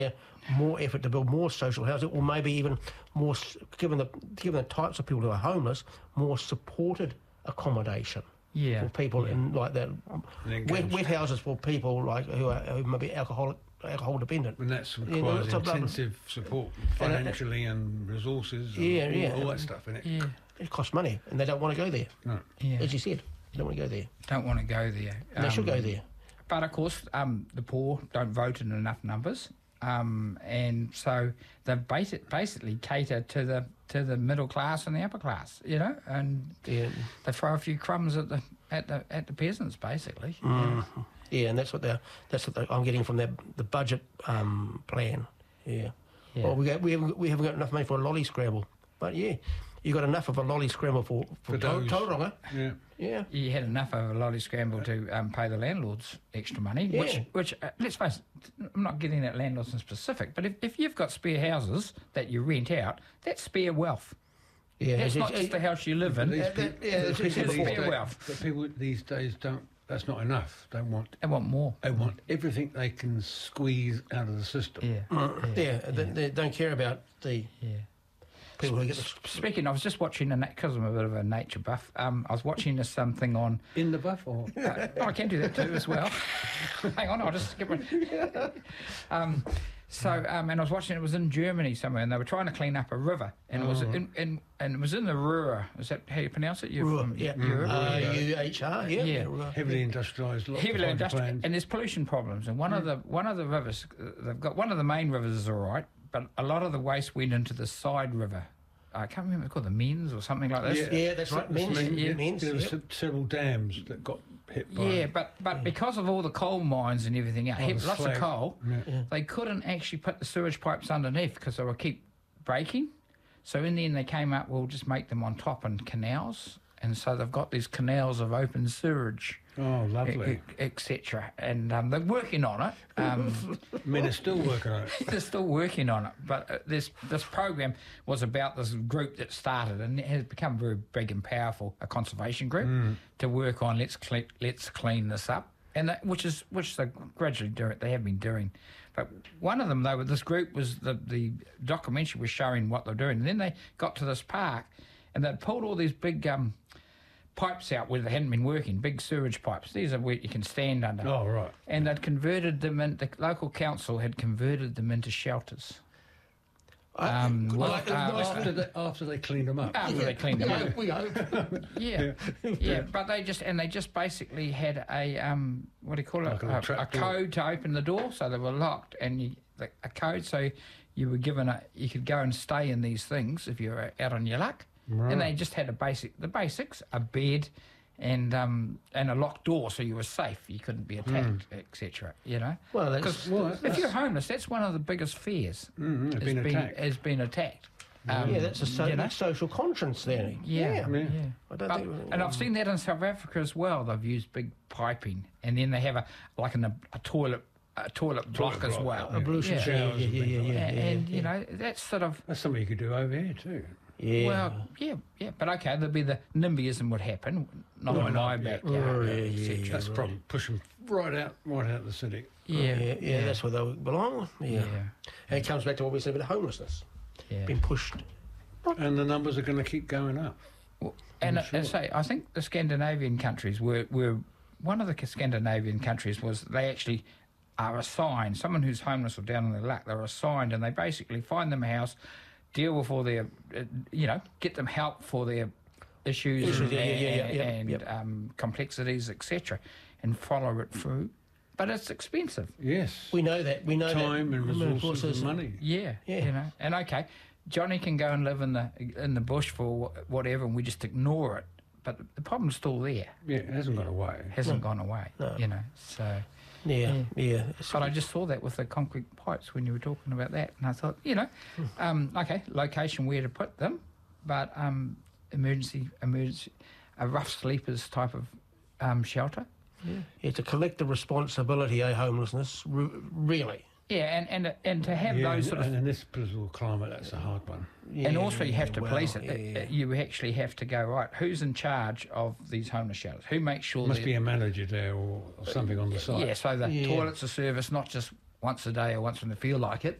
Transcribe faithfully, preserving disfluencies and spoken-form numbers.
more effort to build more social housing, or maybe even more, given the given the types of people who are homeless, more supported accommodation yeah. for people yeah. in like that wet, wet houses for people like who are who may be alcoholic, alcohol dependent. And that's requires you know, intensive support financially and, and resources. And yeah, all, yeah, all that stuff in it. Yeah. It costs money, and they don't want to go there. No. Yeah. As you said, they don't want to go there. Don't want to go there. And they um, should go there. But of course, um, the poor don't vote in enough numbers. Um, and so they basi- basically cater to the to the middle class and the upper class, you know, and Yeah. they throw a few crumbs at the at the at the peasants, basically. Mm. Yeah, and that's what they that's what they, I'm getting from their the budget um, plan. Yeah. Yeah. Well, we got, we haven't we haven't got enough money for a lolly scramble, but yeah, you got enough of a lolly scramble for for, For to- those. Tauranga. Yeah. Yeah. You had enough of a lolly scramble to um, pay the landlords extra money, Yeah. which, which uh, let's face it, I'm not getting at landlords in specific, but if, if you've got spare houses that you rent out, that's spare wealth. Yeah. That's it's- not it's- just the house you live in. These that- peop- yeah, the that's people what these you said days- wealth. the people these days don't. That's not enough. They want. They want more. They want everything they can squeeze out of the system. Yeah. Mm, yeah, They, they don't care about the Yeah. people who get the. Speaking, I was just watching, because I'm a bit of a nature buff, um, I was watching this something on... In the buff, or Uh, oh, I can do that too as well. Hang on, I'll just skip it. Um, so, um, and I was watching, it was in Germany somewhere, and they were trying to clean up a river, and it was in, in and it was in the Ruhr. Is that how you pronounce it? You're Ruhr, from yeah. Europe? Uh, Yeah. U H R, yeah. Yeah. Ruhr. heavily industrialised. lots of Heavily hydro industrial, plants. and there's pollution problems. And one of the one of the rivers, uh, they've got one of the main rivers is all right, but a lot of the waste went into the side river. I can't remember, it's called the Means or something like this. Yeah, that's right. Means, I mean, yeah, yeah, means, there were yep. se- several dams that got hit by. Yeah, but but because of all the coal mines and everything else, Oh, the lots of slag. coal, Yeah. Yeah. they couldn't actually put the sewage pipes underneath because they would keep breaking. So in the end, they came up, we'll just make them on top in canals. And so they've got these canals of open sewage, Oh, lovely. et cetera. And um, they're working on it. Um, Men are still working on it. they're still working on it. But uh, this this program was about this group that started, and it has become very big and powerful, a conservation group, Mm. to work on let's cle- let's clean this up, and that, which is which they gradually do it. They have been doing. But one of them, though, this group was the the documentary was showing what they're doing, and then they got to this park, and they pulled all these big um, pipes out where they hadn't been working, big sewage pipes. These are where you can stand under. Oh, right. And they'd converted them in, the local council had converted them into shelters. I- Um, good- well, like, uh, nice- After they, after they cleaned them up. After they cleaned them yeah, up. we hope. Yeah, yeah, but they just and they just basically had a um, what do you call it? Like a a, a trap door. code to open the door, so they were locked, and you, the, a code so you were given a you could go and stay in these things if you were out on your luck, Right. and they just had a basic the basics, a bed, and um and a locked door, so you were safe, you couldn't be attacked, et cetera. You know, Well, that's- because well, if that's- you're homeless, that's one of the biggest fears. Mhm, has been attacked. Has been attacked. Um, yeah, that's a so, you know? that's social conscience there. Yeah, Yeah. yeah. I don't But- think- and I've seen that in South Africa as well. They've used big piping, and then they have a like an, a toilet a toilet block as block, well. yeah. Ablution Yeah. showers. Yeah, yeah, yeah, yeah, and, yeah, and yeah. you know that's sort of That's something you could do over here too. Yeah. well, yeah, yeah. But okay, there'd be the NIMBYism would happen, not No, in no, my yeah. backyard, Oh, yeah, et yeah, cetera. yeah. That's the problem. Push them right out, right out of the city. Yeah, yeah, yeah, that's where they belong. Yeah. Yeah. And it comes back to what we said about homelessness. yeah. Being pushed. And the numbers are going to keep going up. Well, and I'm I, sure. I say, I think the Scandinavian countries were, were one of the Scandinavian countries was they actually are assigned someone who's homeless or down on their luck. They're assigned, and they basically find them a house, deal with all their, uh, you know, get them help for their issues Issues, and, yeah, yeah, yeah, and, yeah, and yep. Um, complexities, et cetera, and follow it through. But it's expensive. Yes. We know that. We know Time that. and resources and money. Yeah, Yeah. you know, and okay, Johnny can go and live in the in the bush for wh- whatever, and we just ignore it. But the problem's still there. Yeah, it hasn't gone away. Hasn't No. gone away. No. You know, so. Yeah, yeah. But I just saw that with the concrete pipes when you were talking about that, and I thought, you know, um, okay, location where to put them, but um, emergency, emergency, a rough sleepers type of um, shelter. Yeah. It's a collective responsibility, eh, homelessness, r- really. Yeah, and, and and to have Yeah, those sort of, and in this political climate, that's a hard one. Yeah, and also you have yeah, to well, police it. yeah. Uh, You actually have to go, right, who's in charge of these homeless shelters? Who makes sure Must that- be a manager there or, or something on the site. Yeah, so the Yeah. toilets are serviced, not just once a day or once when they feel like it.